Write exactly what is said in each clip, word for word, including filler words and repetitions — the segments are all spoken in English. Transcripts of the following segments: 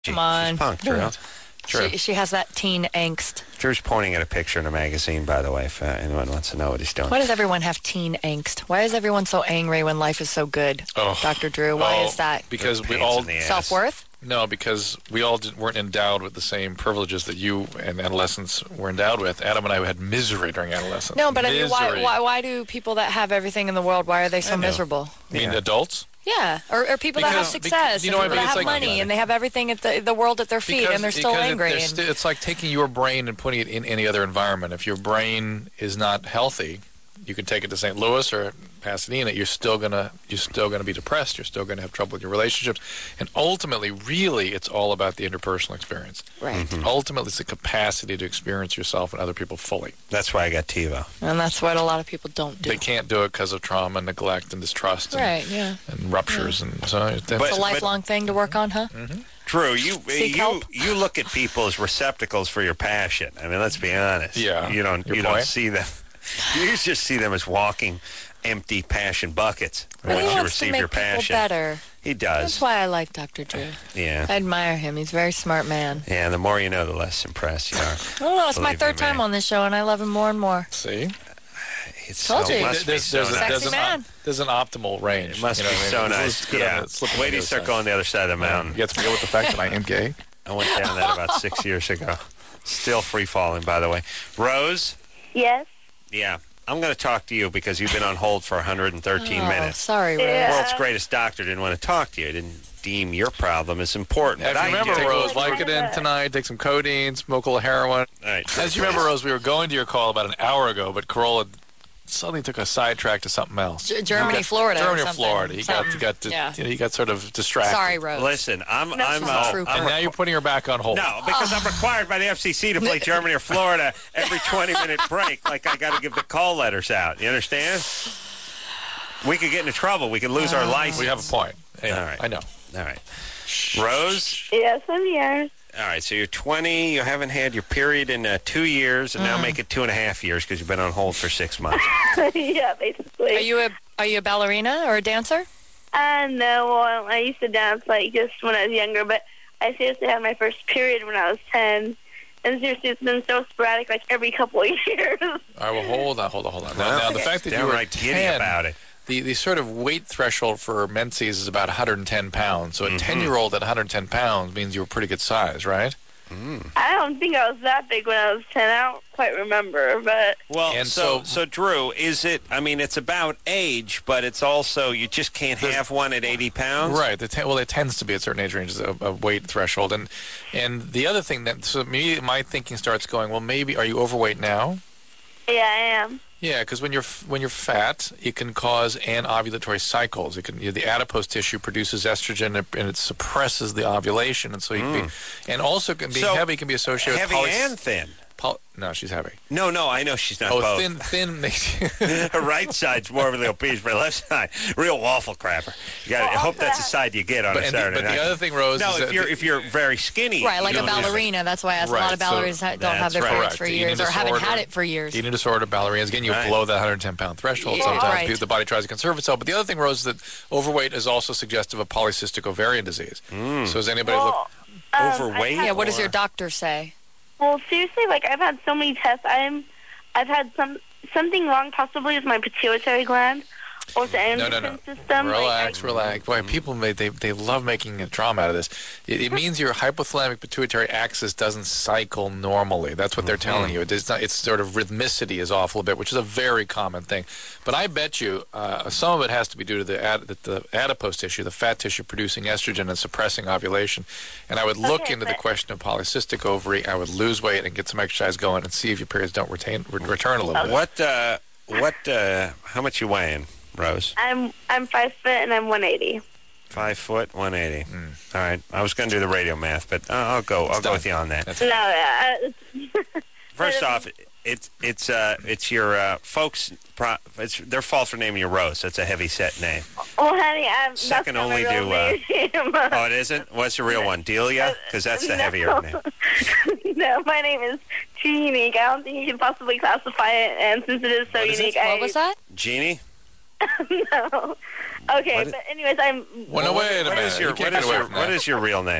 Come on. She's punk, Drew. Drew. She, she has that teen angst. Drew's pointing at a picture in a magazine, by the way, if uh, anyone wants to know what he's doing. Why does everyone have teen angst? Why is everyone so angry when life is so good, Oh. Doctor Drew? Why Oh, is that? Because we Pains all in the ass. Self-worth? no, because we all didn't, weren't endowed with the same privileges that you and adolescents were endowed with. Adam and I had misery during adolescence. No, but I mean, why, Misery. why, why do people that have everything in the world, why are they so I know. miserable? I mean, Yeah. adults? Yeah, or, or people that have Because- success, because, you and know, people I mean, that it's have like- money, and they have everything at the, the world at their feet, Because- and they're still because it- angry. they're and- sti- it's like taking your brain and putting it in any other environment. If your brain is not healthy, you can take it to Saint Louis or Pasadena. You're still gonna you're still gonna be depressed. You're still gonna have trouble with your relationships, and ultimately, really, it's all about the interpersonal experience. right. Mm-hmm. Ultimately, it's the capacity to experience yourself and other people fully. That's why I got TiVo. And that's what a lot of people don't do. They can't do it because of trauma, neglect, and distrust, and, Right, yeah. and ruptures, and so that's, But- It's a lifelong thing to work on, huh? Drew, you Seek you help. you look at people as receptacles for your passion. I mean, let's be honest. Yeah. You don't Your you don't point. see them. You just see them as walking empty passion buckets But once he you wants to receive make your people passion. better. He That's does. why I like Doctor Drew. Yeah. I admire him. He's a very smart man. Yeah, the more you know, the less impressed you are. I don't know. It's my Believe third me, time man. on this show, and I love him more and more. see. It's Told so, you. it must be There's, so there's, a, nice. there's, Sexy an, man. op- there's an optimal range. It must you know be what I so mean? nice. It's good on Yeah. the- slip on Wait the till you other start side. going the other side of the mountain. You get to deal with the fact that I am gay. I went down that about six years ago. Still free falling, by the way. Rose? Yes. Yeah. I'm going to talk to you because you've been on hold for one hundred thirteen Oh, minutes. sorry, Rose. Yeah. World's greatest doctor didn't want to talk to you. Didn't deem your problem as important. If but you I remember, do. Rose, Vicodin tonight, take some codeine, smoke a little heroin. All right. As you remember, Rose, we were going to your call about an hour ago, but Corolla suddenly took a sidetrack to something else. G- Germany, Got- Florida or Germany or something. Florida. He got, Something. he got, di- Yeah. you know, he got sort of distracted. Sorry, Rose. Listen, I'm I'm she's a uh, trooper. I'm And now you're putting her back on hold. no, because I'm required by the F C C to play Germany or Florida every twenty minute break. Like I got to give the call letters out. You understand? We could get into trouble. We could lose our license. We have a point. Yeah, All right. I know. All right. Rose? Yes, I'm here. All right, so you're twenty. You haven't had your period in uh, two years, and now Mm. make it two and a half years because you've been on hold for six months. Yeah, basically. Are you a are you a ballerina or a dancer? Uh, no, well, I used to dance, like, just when I was younger, but I seriously had my first period when I was ten. And seriously, it's been so sporadic, like, every couple of years. All right, well, hold on, hold on, hold on. Now, Well, now the fact that you were downright giddy ten, about it. The, the sort of weight threshold for menses is about one hundred ten pounds. So a Mhm. ten-year-old at one hundred ten pounds means you were pretty good size, right? I don't think I was that big when I was ten. I don't quite remember, but Well, And so, so- so Drew, is it? I mean, it's about age, but it's also you just can't have one at eighty pounds. Right. The ten, well, it tends to be at certain age ranges a, a weight threshold, and and the other thing that so me my thinking starts going. Well, maybe are you overweight now? yeah, I am. Yeah, because when you're f- when you're fat, it can cause anovulatory cycles. It can you know, the adipose tissue produces estrogen and it, and it suppresses the ovulation, and so you can be, and also can being So, heavy can be associated Heavy with polys- and thin. poly- no, she's heavy. No, no, I know she's not Oh, both. thin, thin makes you. Her right side's morbidly obese, but her left side, real waffle crapper. You got. I Well, hope that's the that- side you get on But, a and the, Saturday but night. the other thing, Rose, no, is if that you're the- if you're very skinny, Right, like you a don't do that. ballerina. That's why I asked a Right, lot of so ballerinas ha- don't have that's their right. periods for Correct. years Eating or haven't disorder. had it for years. Eating disorder, ballerinas. Again, you're Right. below that one hundred ten pound threshold. Yeah, Sometimes right. people- the body tries to conserve itself. But the other thing, Rose, is that overweight is also suggestive of polycystic ovarian disease. Mm. So has anybody looked? Well, um, Overweight? I've had- Yeah, what does Or- your doctor say? Well, seriously, like, I've had so many tests. I'm, I've had some something wrong, possibly with my pituitary gland or the No, endocrine no, no. system. Relax, Like, relax. Boy, people may, they they love making a drama out of this. It, it means your hypothalamic pituitary axis doesn't cycle normally. That's what they're telling you. It is not. It's sort of rhythmicity is off a little bit, which is a very common thing. But I bet you uh, some of it has to be due to the ad, the, the adipose tissue, the fat tissue producing estrogen and suppressing ovulation. And I would look Okay, into the but- question of polycystic ovary. I would lose weight and get some exercise going and see if your periods don't retain re- return a little bit. What? Uh, what? Uh, how much you weighing, Rose? I'm, I'm five foot and I'm one eighty. Five foot, one eighty. All right. I was going to do the radio math, but uh, I'll go. I'll go done. with you on that. That's- No, uh, First off, it's it's uh it's your uh, folks. Pro, it's their fault for naming you Rose. That's a heavy set name. well, honey, I'm Second that's not only my real to, uh, name. Oh, it isn't. What's the real one? Delia? Because that's the heavier name. No, my name is too unique. I don't think you can possibly classify it, and since it is so What is it? unique, I What was that? Jeannie? no. Okay, What is- but anyways, I'm Well, no, wait a What minute. is your You can't what get is away your from what that. is your real name?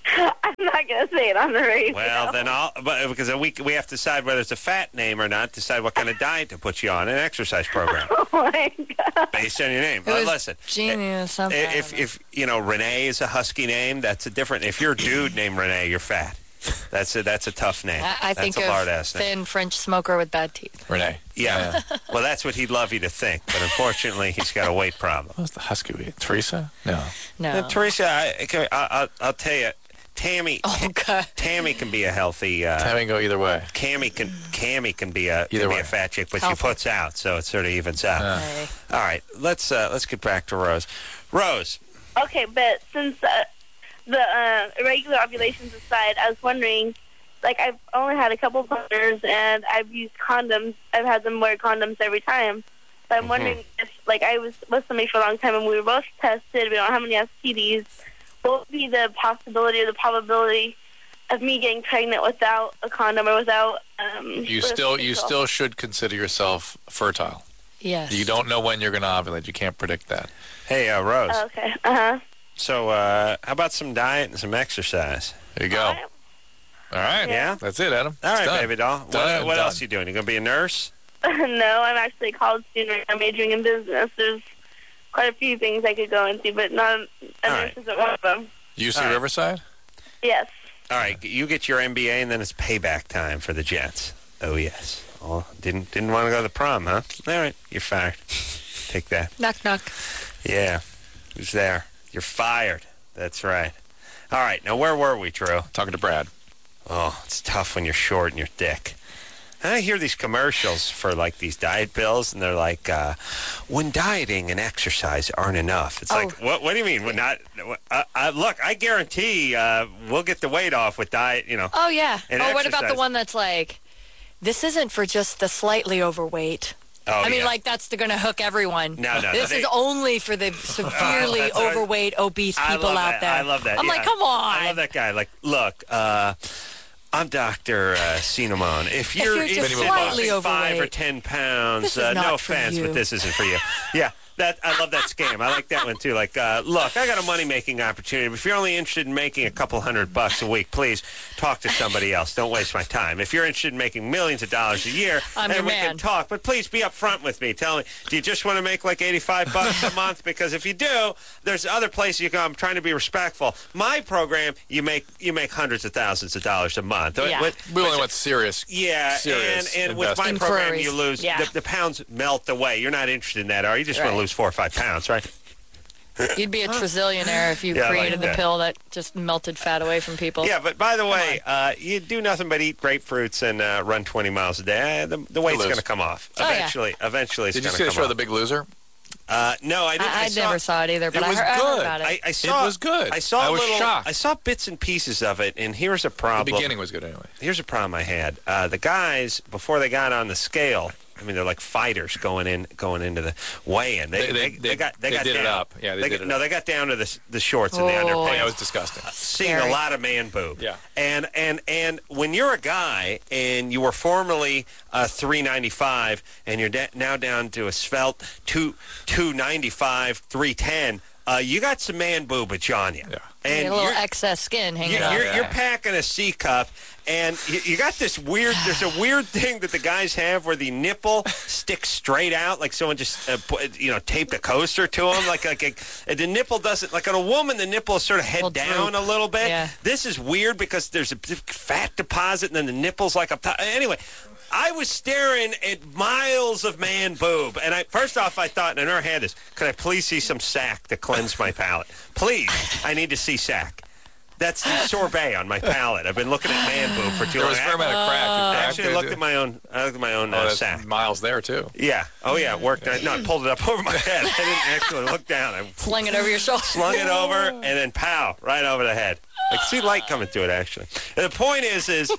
I'm not going to say it on the radio. Well, then I'll, but because we we have to decide whether it's a fat name or not. Decide what kind of diet to put you on, an exercise program Oh, my God. based on your name. It But was listen, Genie or something. I if don't know. if you know Renee is a husky name, that's a different. If you're a dude named Renee, you're fat. That's a that's a tough name. I, I think that's a of lard ass name. thin French smoker with bad teeth. Renee. Yeah. Well, that's what he'd love you to think, but unfortunately, he's got a weight problem. What was the husky we Teresa? No. No. Uh, Teresa, I, I, I'll, I'll tell you, Tammy. Oh, God. Tammy can be a healthy. Uh, Timing go either way. Cammy can Cammy can be a Either can be way. a fat chick, but Healthy. she puts out, so it sort of evens out. Yeah. Hey. All right, let's uh, let's get back to Rose. Rose, Okay, but since uh, the uh, irregular ovulations aside, I was wondering, like, I've only had a couple partners, and I've used condoms. I've had them wear condoms every time. So I'm Mhm. wondering if, like, I was with somebody for a long time, and we were both tested. We don't have any S T Ds. What would be the possibility or the probability of me getting pregnant without a condom or without? Um, You birth still you control? still should consider yourself fertile. Yes. You don't know when you're going to ovulate. You can't predict that. hey uh, Rose. Oh, okay. Uh huh. So uh, how about some diet and some exercise? There you go. All right. Yeah. That's it, Adam. All It's right, done. baby doll. Done What, and what done. else are you doing? You gonna be a nurse? No, I'm actually a college student right now, majoring in business. There's quite a few things I could go into, but not a All nurse right. isn't one of them. U C All right. Riverside? Yes. All right, you get your M B A, and then it's payback time for the Jets. Oh yes. Oh, didn't didn't want to go to the prom, huh? All right, you're fired. Take that. Knock, knock. Yeah, who's there? You're fired. That's right. All right, now where were we, Drew? Talking to Brad. Oh, it's tough when you're short and you're thick. And I hear these commercials for, like, these diet pills, and they're like, uh, when dieting and exercise aren't enough. It's Oh. like, what What do you mean? We're not, uh, uh, look, I guarantee uh, we'll get the weight off with diet, you know. Oh, yeah. And oh, what about the exercise. one that's like, this isn't for just the slightly overweight. Oh, I mean, yeah. like, that's the going to hook everyone. No, no, This they- is only for the severely that's right. overweight, obese I people love out that. there. I love that. I'm yeah. like, come on. I love that guy. Like, look, uh, I'm Doctor Uh, Cinnamon. If you're, you're just interested in slightly losing five or overweight, ten pounds, this is uh, no not for offense, you. but this isn't for you. Yeah. That, I love that scam. I like that one, too. Like, uh, look, I got a money-making opportunity. But if you're only interested in making a couple hundred bucks a week, please talk to somebody else. Don't waste my time. If you're interested in making millions of dollars a year, I'm then your we man. can talk. But please be upfront with me. Tell me, do you just want to make like eighty-five bucks a month? Because if you do, there's other places you go. I'm trying to be respectful. My program, you make you make hundreds of thousands of dollars a month. Yeah. What- We only want serious. yeah, and, serious and with my investment. program, Inquiries. you lose Yeah. the, the pounds melt away. You're not interested in that, are you? You just want Right. to lose four or five pounds, right? You'd be a trazillionaire if you Yeah, I like created the that. pill that just melted fat away from people. Yeah, but by the way, uh, you do nothing but eat grapefruits and uh, run twenty miles a day. Uh, the, the weight's lose. going to come off. Oh, yeah. Eventually, eventually it's Did you going see to the come show off. The Big Loser? Uh, no, I didn't. I, I saw, never saw it either, but It I was heard, I heard good. about it. I, I saw, was good. I saw I a was little, shocked. I saw bits and pieces of it, and here's a The problem. beginning was good anyway. Here's a problem I had. Uh, the guys before they got on the scale. I mean, they're like fighters going in, going into the weigh-in. They, They- they- they, they- got, they, they got did it down. up. Yeah, they did got, it No, up. they got down to the s- the shorts and the Oh. underpants. Oh, yeah, it was disgusting. Seeing Scary. a lot of man boob. Yeah. And and and when you're a guy and you were formerly uh, three ninety-five and you're da- now down to a svelte two two ninety-five, three ten, uh, you got some man boobage on you. Yeah. And a little you're, excess skin hanging you're, out. you're, Yeah. you're packing a C cup, and you, you got this weird. There's a weird thing that the guys have where the nipple sticks straight out, like someone just uh, put, you know taped a coaster to them. Like like a, the nipple doesn't like on a woman. The nipple is sort of head Little down droop. a little bit. Yeah. This is weird because there's a fat deposit, and then the nipple's like up top. Anyway. I was staring at miles of man boob, and I first off I thought, and I never had this. Could I please see some sack to cleanse my palate? Please, I need to see sack. That's the sorbet on my palate. I've been looking at man boob for too There long. was a fair amount of crack. I Crack actually did- looked at my own. I looked at my own Oh, uh, that's sack. Miles there, too. Yeah. Oh yeah. It worked. I, no, I pulled it up over my head. I didn't actually look down. I Sling it over your shoulder. slung it over and then pow right over the head. I can see light coming through it actually. And the point is, is.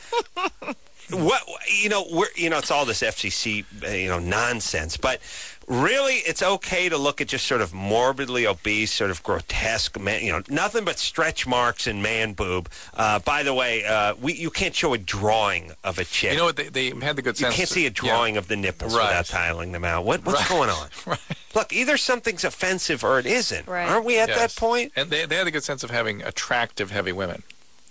What you know, we're you know, it's all this F C C uh, you know nonsense. But really, it's okay to look at just sort of morbidly obese, sort of grotesque, man, you know, nothing but stretch marks and man boob. Uh, by the way, uh, we you can't show a drawing of a chick. You know what? They, they had the good You sense. can't see a drawing Yeah. of the nipples Right. without tiling them out. What what's Right. going on? Right. Look, either something's offensive or it isn't. Right. Aren't we at Yes. that point? And they, they had a good sense of having attractive, heavy women.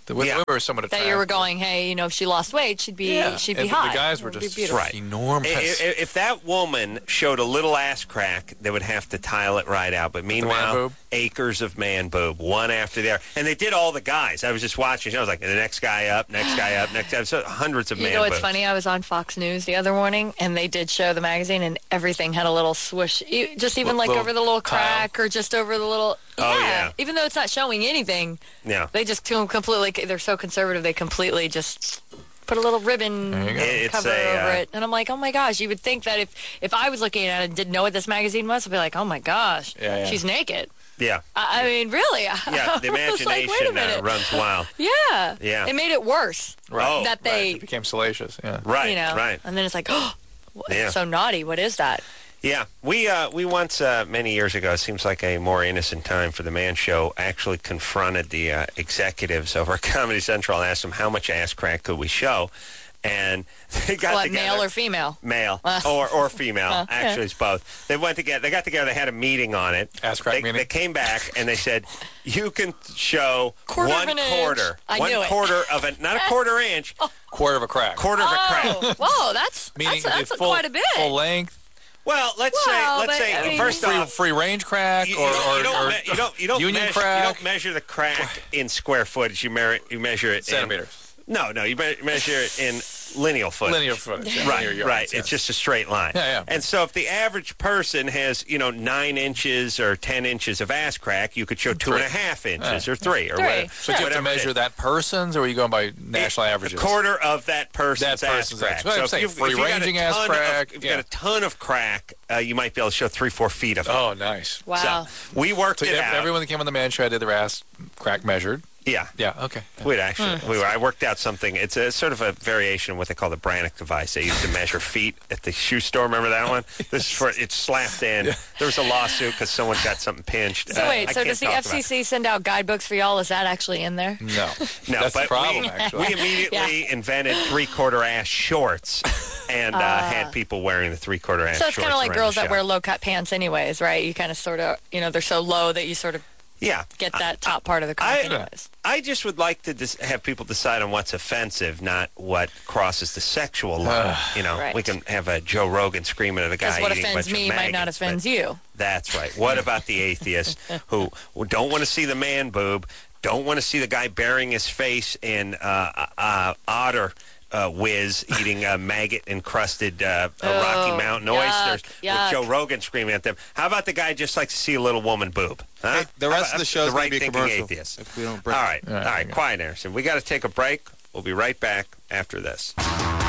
The women Yeah. were somewhat attractive. That you were going, hey, you know, if she lost weight, she'd be Yeah. she'd be And the- hot. The guys were It would be just beautiful. Right. enormous. If, if- if that woman showed a little ass crack, they would have to tile it right out. But meanwhile, boob? acres of man boob, one after the other. And they did all the guys. I was just watching. I was like, the next guy up, next guy up, next guy up. So hundreds of You man know what's boobs. funny? I was on Fox News the other morning, and they did show the magazine, and everything had a little swoosh, e- just even like Little over the little tile. crack or just over the little. Oh, yeah. Even though it's not showing anything, Yeah. they just com- completely. They're so conservative. They completely just put a little ribbon There you go. It's cover a, over uh, it, and I'm like, oh my gosh! You would think that if if I was looking at it and didn't know what this magazine was, I'd be like, oh my gosh, Yeah, yeah. she's naked. Yeah. I, I mean, really? Yeah, the I was imagination like, wait a uh, minute. runs wild. Yeah. Yeah. It made it worse. Right. Oh, that they, It became salacious. Yeah. Right, you know, right. and then it's like, oh, Yeah. it's so naughty. What is that? Yeah, we uh, we once uh, many years ago, it seems like a more innocent time for the Man Show, actually confronted the uh, executives over at Comedy Central and asked them how much ass crack could we show, and they got What, together. male or female? Male Uh. or or female. Uh, Actually, yeah. it's both. They went together. They got together. They had a meeting on it. Ass crack they, meeting? They came back and they said, "You can show Quarter of one an inch." quarter, I one knew it. quarter of a not a quarter inch, Quarter of a crack. quarter of a crack." Oh, whoa, that's Meaning that's, that's it's full, quite a bit. full length, Well, let's Well, say let's but, say I mean- first free, off. free range crack, You, or, you don't, or, you, don't or me- you don't you don't union measure, crack. you don't measure the crack in square footage. You measure you measure it in Centimeters. No, no, you me- measure it in lineal footage. Linear footage. Yeah, Right, linear yards, right. yeah. It's just a straight line. Yeah, yeah. And so if the average person has, you know, nine inches or ten inches of ass crack, you could show two and a half inches or three or Three. whatever. So do you have to whatever it measure is. that person's, or are you going by national averages? A quarter of that person's, That person's ass ass- crack. I'm if saying you've- if you got a free-ranging ass ton of- crack, If you've yeah. got a ton of crack, uh, you might be able to show three, four feet of it. Oh, nice. Wow. So we worked So it ev- out. everyone that came on the Man Show had their ass crack measured. Yeah. Yeah, okay. We'd actually, Hmm. we were, I worked out something. It's a sort of a variation of what they call the Brannock device. They used to measure feet at the shoe store. Remember that one? This is for it's slapped in. There was a lawsuit because someone got something pinched. So Uh, wait, I so can't does the talk F C C send out guidebooks for y'all? Is that actually in there? No. No, That's but the problem, we, actually. we immediately invented three-quarter ass shorts and uh, had people wearing the three-quarter ass So it's shorts. kind of like around girls the that shop. wear low-cut pants, anyways, right? You kind of sort of, you know, they're so low that you sort of Yeah. get that top part of the I- crack, anyways. I just would like to dis- have people decide on what's offensive, not what crosses the sexual line. you know, Right. we can have a Joe Rogan screaming at a guy Because what eating a offends bunch of me might not maggots, offend but- you. That's right. What about the atheists who don't want to see the man boob, don't want to see the guy burying his face in uh, uh, otter uh, whiz eating uh, maggot-encrusted uh, uh, Rocky Oh, Mountain yuck, oysters yuck. with Joe Rogan screaming at them? How about the guy just likes to see a little woman boob? Huh? Hey, the How rest about- of the show's the gonna be a right-thinking commercial atheist. if we don't break. All right, All all right, right, okay. quiet, Anderson. We got to take a break. We'll be right back after this.